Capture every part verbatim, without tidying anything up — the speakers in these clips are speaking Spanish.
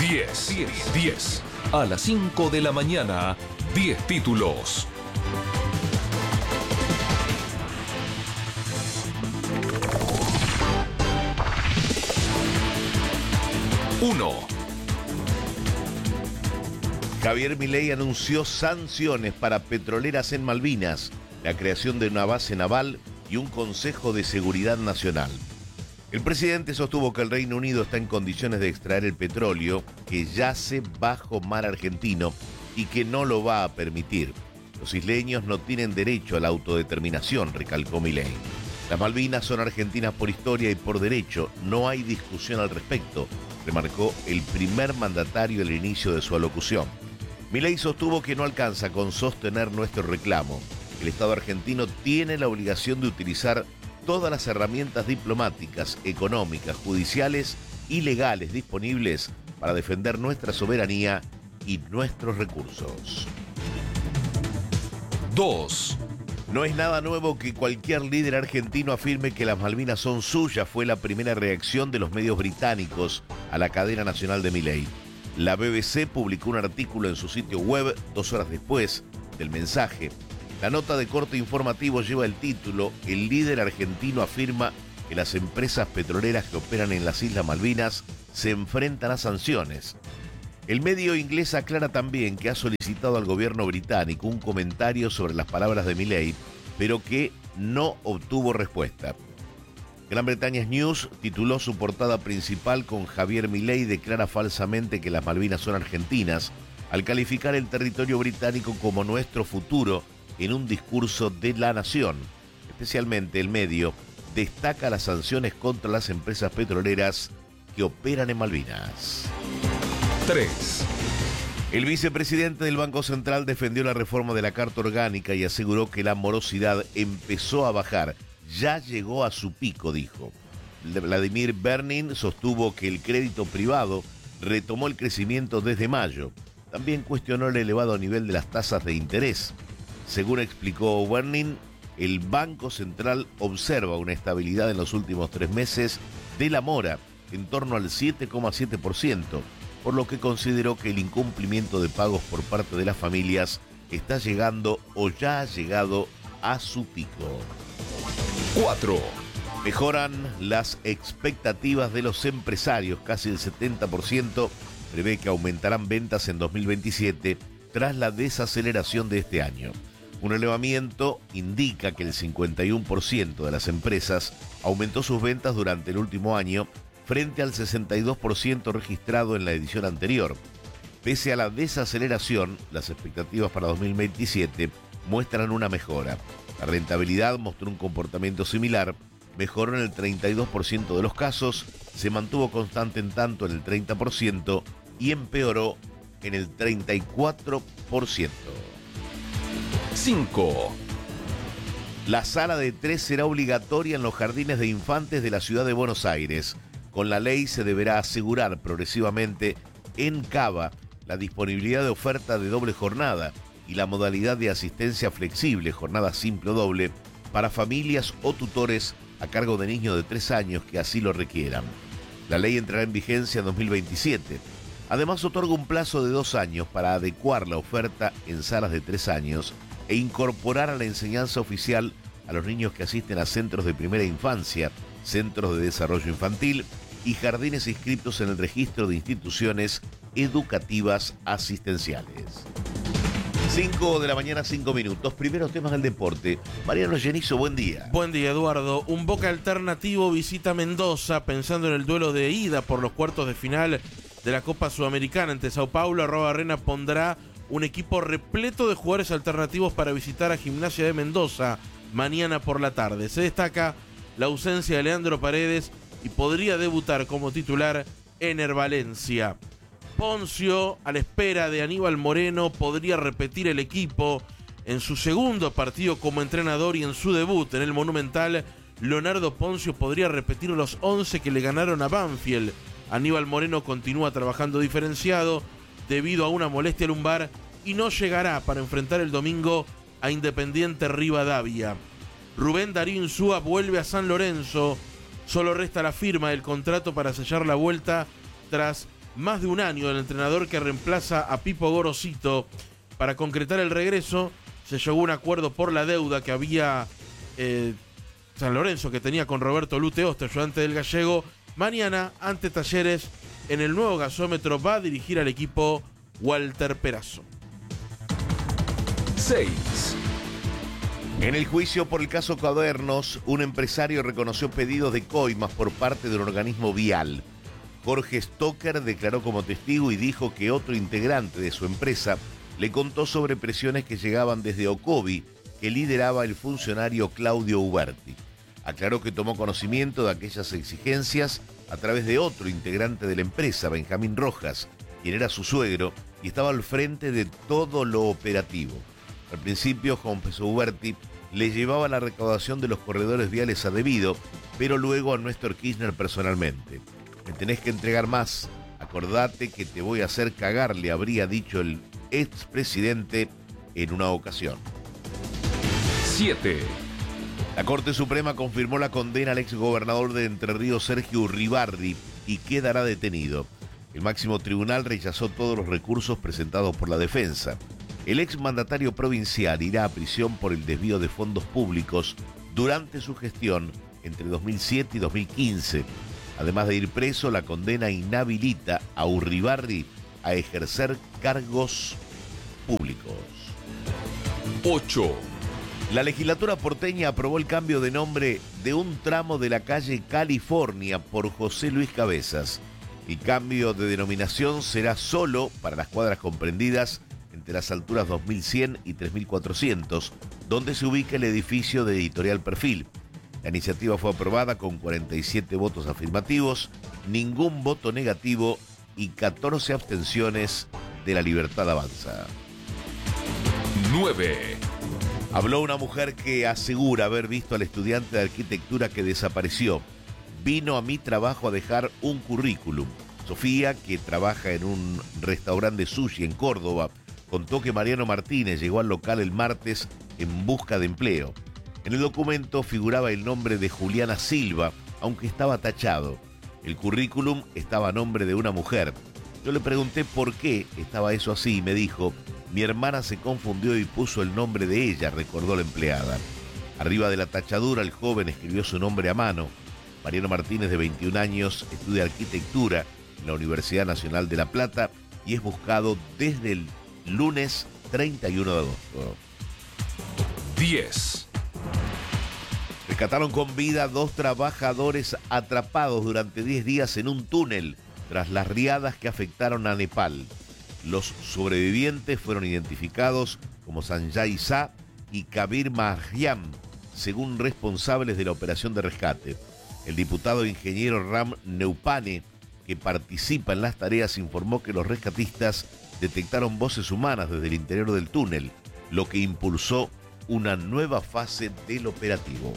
diez. diez. A las cinco de la mañana, diez títulos. uno. Javier Milei anunció sanciones para petroleras en Malvinas, la creación de una base naval y un Consejo de Seguridad Nacional. El presidente sostuvo que el Reino Unido está en condiciones de extraer el petróleo que yace bajo mar argentino y que no lo va a permitir. Los isleños no tienen derecho a la autodeterminación, recalcó Milei. Las Malvinas son argentinas por historia y por derecho, no hay discusión al respecto, remarcó el primer mandatario al inicio de su alocución. Milei sostuvo que no alcanza con sostener nuestro reclamo. El Estado argentino tiene la obligación de utilizar todas las herramientas diplomáticas, económicas, judiciales y legales disponibles para defender nuestra soberanía y nuestros recursos. dos. No es nada nuevo que cualquier líder argentino afirme que las Malvinas son suyas, fue la primera reacción de los medios británicos a la cadena nacional de Milei. La B B C publicó un artículo en su sitio web dos horas después del mensaje. La nota de corte informativo lleva el título: el líder argentino afirma que las empresas petroleras que operan en las Islas Malvinas se enfrentan a sanciones. El medio inglés aclara también que ha solicitado al gobierno británico un comentario sobre las palabras de Milei, pero que no obtuvo respuesta. Gran Bretaña News tituló su portada principal con Javier Milei declara falsamente que las Malvinas son argentinas, al calificar el territorio británico como nuestro futuro en un discurso de la nación. Especialmente el medio destaca las sanciones contra las empresas petroleras que operan en Malvinas. tres. El vicepresidente del Banco Central defendió la reforma de la Carta Orgánica y aseguró que la morosidad empezó a bajar. Ya llegó a su pico, dijo. Vladimir Bernin sostuvo que el crédito privado retomó el crecimiento desde mayo. También cuestionó el elevado nivel de las tasas de interés. Según explicó Bernin, el Banco Central observa una estabilidad en los últimos tres meses de la mora, en torno al siete coma siete por ciento, por lo que consideró que el incumplimiento de pagos por parte de las familias está llegando o ya ha llegado a su pico. cuatro. Mejoran las expectativas de los empresarios, casi el setenta por ciento prevé que aumentarán ventas en dos mil veintisiete tras la desaceleración de este año. Un elevamiento indica que el cincuenta y uno por ciento de las empresas aumentó sus ventas durante el último año frente al sesenta y dos por ciento registrado en la edición anterior. Pese a la desaceleración, las expectativas para dos mil veintisiete muestran una mejora. La rentabilidad mostró un comportamiento similar, mejoró en el treinta y dos por ciento de los casos, se mantuvo constante en tanto en el treinta por ciento y empeoró en el treinta y cuatro por ciento. cinco. La sala de tres será obligatoria en los jardines de infantes de la ciudad de Buenos Aires. Con la ley se deberá asegurar progresivamente en Cava la disponibilidad de oferta de doble jornada y la modalidad de asistencia flexible, jornada simple o doble, para familias o tutores a cargo de niños de tres años que así lo requieran. La ley entrará en vigencia en dos mil veintisiete. Además, otorga un plazo de dos años para adecuar la oferta en salas de tres años e incorporar a la enseñanza oficial a los niños que asisten a centros de primera infancia, centros de desarrollo infantil y jardines inscritos en el registro de instituciones educativas asistenciales. cinco de la mañana, cinco minutos. Primeros temas del deporte. Mariano Genizo, buen día. Buen día, Eduardo. Un Boca alternativo visita Mendoza pensando en el duelo de ida por los cuartos de final de la Copa Sudamericana ante Sao Paulo. Arroba Arena pondrá un equipo repleto de jugadores alternativos para visitar a Gimnasia de Mendoza mañana por la tarde. Se destaca la ausencia de Leandro Paredes y podría debutar como titular Ener Valencia. Poncio, a la espera de Aníbal Moreno, podría repetir el equipo en su segundo partido como entrenador y en su debut en el Monumental. Leonardo Poncio podría repetir los once que le ganaron a Banfield. Aníbal Moreno continúa trabajando diferenciado debido a una molestia lumbar y no llegará para enfrentar el domingo a Independiente Rivadavia. Rubén Darío Insúa vuelve a San Lorenzo. Solo resta la firma del contrato para sellar la vuelta tras más de un año del entrenador que reemplaza a Pipo Gorosito. Para concretar el regreso, se llegó a un acuerdo por la deuda que había eh, San Lorenzo, que tenía con Roberto Lute Oste, ayudante del gallego. Mañana, ante Talleres, en el nuevo gasómetro, va a dirigir al equipo Walter Perazo. seis. En el juicio por el caso Cuadernos, un empresario reconoció pedidos de coimas por parte del organismo vial. Jorge Stoker declaró como testigo y dijo que otro integrante de su empresa le contó sobre presiones que llegaban desde Ocovi, que lideraba el funcionario Claudio Uberti. Aclaró que tomó conocimiento de aquellas exigencias a través de otro integrante de la empresa, Benjamín Rojas, quien era su suegro y estaba al frente de todo lo operativo. Al principio, Juan Peso Uberti le llevaba la recaudación de los corredores viales a debido, pero luego a Néstor Kirchner personalmente. Me tenés que entregar más, acordate que te voy a hacer cagar, le habría dicho el expresidente en una ocasión. siete. La Corte Suprema confirmó la condena al exgobernador de Entre Ríos, Sergio Uribarri, y quedará detenido. El máximo tribunal rechazó todos los recursos presentados por la defensa. El exmandatario provincial irá a prisión por el desvío de fondos públicos durante su gestión entre dos mil siete y dos mil quince. Además de ir preso, la condena inhabilita a Uribarri a ejercer cargos públicos. ocho. La legislatura porteña aprobó el cambio de nombre de un tramo de la calle California por José Luis Cabezas. El cambio de denominación será solo para las cuadras comprendidas entre las alturas dos mil cien y tres mil cuatrocientos, donde se ubica el edificio de Editorial Perfil. La iniciativa fue aprobada con cuarenta y siete votos afirmativos, ningún voto negativo y catorce abstenciones de La Libertad Avanza. nueve. Habló una mujer que asegura haber visto al estudiante de arquitectura que desapareció. Vino a mi trabajo a dejar un currículum. Sofía, que trabaja en un restaurante de sushi en Córdoba, contó que Mariano Martínez llegó al local el martes en busca de empleo. En el documento figuraba el nombre de Juliana Silva, aunque estaba tachado. El currículum estaba a nombre de una mujer. Yo le pregunté por qué estaba eso así y me dijo: mi hermana se confundió y puso el nombre de ella, recordó la empleada. Arriba de la tachadura el joven escribió su nombre a mano. Mariano Martínez, de veintiún años, estudia arquitectura en la Universidad Nacional de La Plata y es buscado desde el lunes treinta y uno de agosto. diez. Rescataron con vida a dos trabajadores atrapados durante diez días en un túnel tras las riadas que afectaron a Nepal. Los sobrevivientes fueron identificados como Sanjay Sa y Kabir Mahyam, según responsables de la operación de rescate. El diputado ingeniero Ram Neupane, que participa en las tareas, informó que los rescatistas detectaron voces humanas desde el interior del túnel, lo que impulsó una nueva fase del operativo.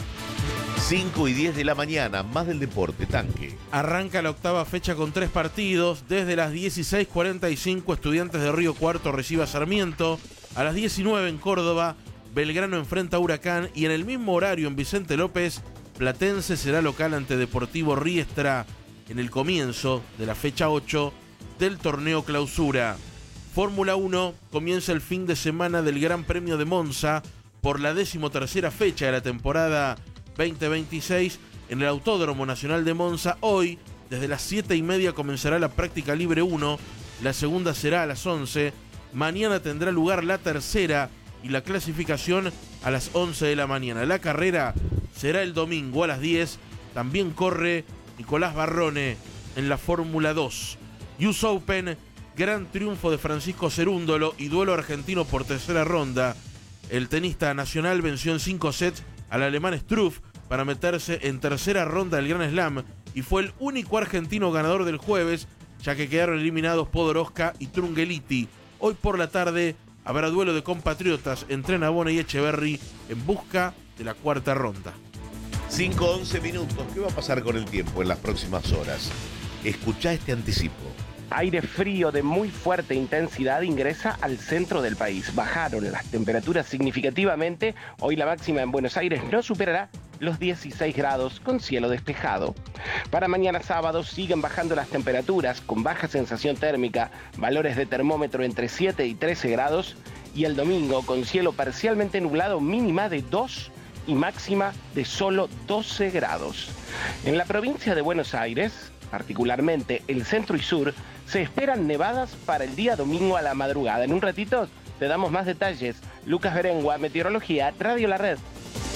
cinco y diez de la mañana, más del deporte, Tanque. Arranca la octava fecha con tres partidos. Desde las dieciséis cuarenta y cinco, Estudiantes de Río Cuarto recibe a Sarmiento. A las diecinueve en Córdoba, Belgrano enfrenta a Huracán. Y en el mismo horario en Vicente López, Platense será local ante Deportivo Riestra en el comienzo de la fecha ocho del torneo Clausura. Fórmula uno, comienza el fin de semana del Gran Premio de Monza por la decimotercera fecha de la temporada veinte veintiséis en el Autódromo Nacional de Monza. Hoy, desde las siete y media, comenzará la práctica libre uno, la segunda será a las once, mañana tendrá lugar la tercera y la clasificación a las once de la mañana. La carrera será el domingo a las diez, también corre Nicolás Barrone en la Fórmula dos. U S Open, gran triunfo de Francisco Cerúndolo y duelo argentino por tercera ronda. El tenista nacional venció en cinco sets al alemán Struff para meterse en tercera ronda del Grand Slam y fue el único argentino ganador del jueves, ya que quedaron eliminados Podoroska y Trungeliti. Hoy por la tarde habrá duelo de compatriotas entre Navone y Echeverry en busca de la cuarta ronda. cinco once minutos. ¿Qué va a pasar con el tiempo en las próximas horas? Escuchá este anticipo. Aire frío de muy fuerte intensidad ingresa al centro del país. Bajaron las temperaturas significativamente. Hoy la máxima en Buenos Aires no superará los dieciséis grados con cielo despejado. Para mañana sábado siguen bajando las temperaturas con baja sensación térmica, valores de termómetro entre siete y trece grados, y el domingo con cielo parcialmente nublado, mínima de dos y máxima de solo doce grados. En la provincia de Buenos Aires, particularmente el centro y sur, se esperan nevadas para el día domingo a la madrugada. En un ratito te damos más detalles. Lucas Berengua, Meteorología, Radio La Red.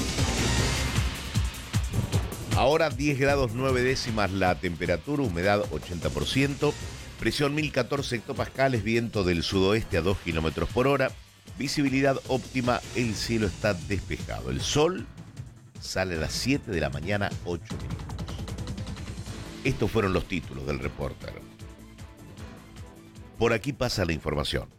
Ahora diez grados nueve décimas la temperatura, humedad ochenta por ciento, presión mil catorce hectopascales, viento del sudoeste a dos kilómetros por hora, visibilidad óptima, el cielo está despejado. El sol sale a las siete de la mañana, ocho minutos. Estos fueron los títulos del Reporter. Por aquí pasa la información.